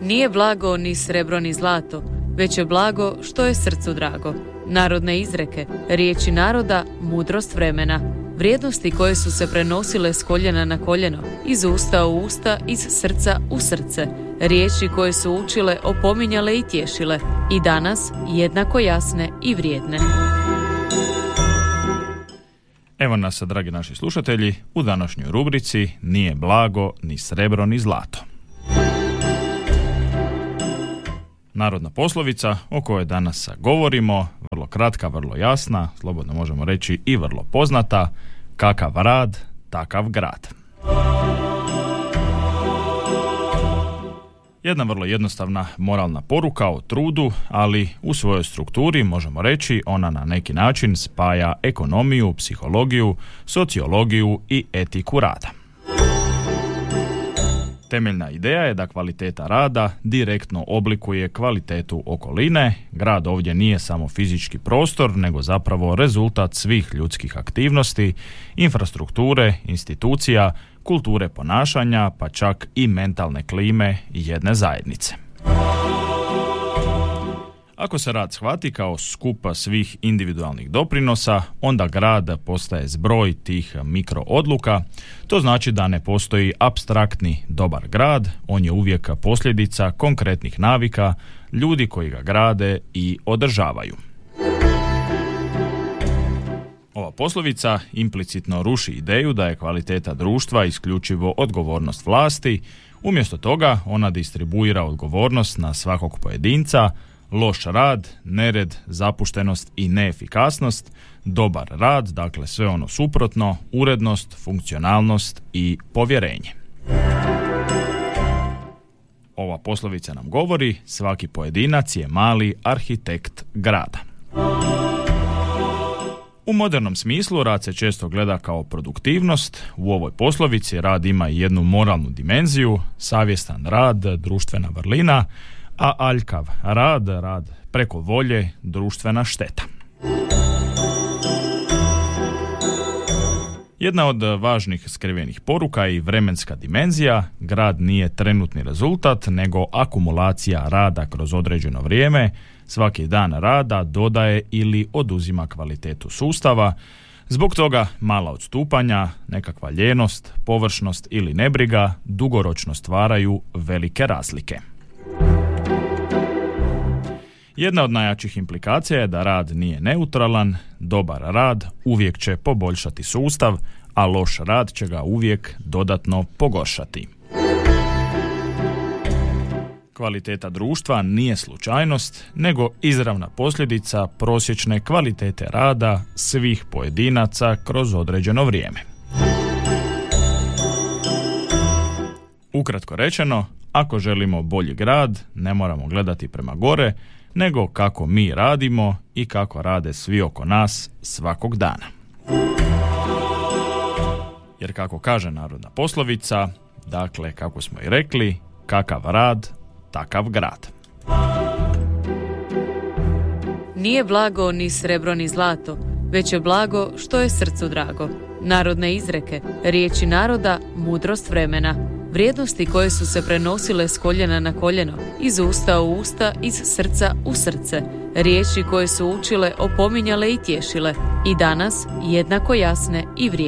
Nije blago ni srebro ni zlato, već je blago što je srcu drago. Narodne izreke, riječi naroda, mudrost vremena, vrijednosti koje su se prenosile s koljena na koljeno, iz usta u usta, iz srca u srce, riječi koje su učile, opominjale i tješile, i danas jednako jasne i vrijedne. Evo nas, dragi naši slušatelji, u današnjoj rubrici Nije blago ni srebro ni zlato. Narodna poslovica o kojoj danas govorimo, vrlo kratka, vrlo jasna, slobodno možemo reći i vrlo poznata: kakav rad, takav grad. Jedna vrlo jednostavna moralna poruka o trudu, ali u svojoj strukturi, možemo reći, ona na neki način spaja ekonomiju, psihologiju, sociologiju i etiku rada. Temeljna ideja je da kvaliteta rada direktno oblikuje kvalitetu okoline. Grad ovdje nije samo fizički prostor, nego zapravo rezultat svih ljudskih aktivnosti, infrastrukture, institucija, kulture ponašanja, pa čak i mentalne klime jedne zajednice. Ako se rad shvati kao skup svih individualnih doprinosa, onda grad postaje zbroj tih mikroodluka. To znači da ne postoji apstraktni dobar grad, on je uvijek posljedica konkretnih navika ljudi koji ga grade i održavaju. Ova poslovica implicitno ruši ideju da je kvaliteta društva isključivo odgovornost vlasti. Umjesto toga ona distribuira odgovornost na svakog pojedinca. Loš rad, nered, zapuštenost i neefikasnost, dobar rad, dakle sve ono suprotno, urednost, funkcionalnost i povjerenje. Ova poslovica nam govori: svaki pojedinac je mali arhitekt grada. U modernom smislu rad se često gleda kao produktivnost. U ovoj poslovici rad ima i jednu moralnu dimenziju, savjestan rad, društvena vrlina, a aljkav rad preko volje, društvena šteta. Jedna od važnih skrivenih poruka je i vremenska dimenzija. Grad nije trenutni rezultat, nego akumulacija rada kroz određeno vrijeme. Svaki dan rada dodaje ili oduzima kvalitetu sustava. Zbog toga mala odstupanja, nekakva ljenost, površnost ili nebriga dugoročno stvaraju velike razlike. Jedna od najjačih implikacija je da rad nije neutralan. Dobar rad uvijek će poboljšati sustav, a loš rad će ga uvijek dodatno pogoršati. Kvaliteta društva nije slučajnost, nego izravna posljedica prosječne kvalitete rada svih pojedinaca kroz određeno vrijeme. Ukratko rečeno, ako želimo bolji grad, ne moramo gledati prema gore, nego kako mi radimo i kako rade svi oko nas svakog dana. Jer kako kaže narodna poslovica, dakle, kako smo i rekli, kakav rad, takav grad. Nije blago ni srebro ni zlato, već je blago što je srcu drago. Narodne izreke, riječi naroda, mudrost vremena, vrijednosti koje su se prenosile s koljena na koljeno, iz usta u usta, iz srca u srce, riječi koje su učile, opominjale i tješile, i danas jednako jasne i vrijedne.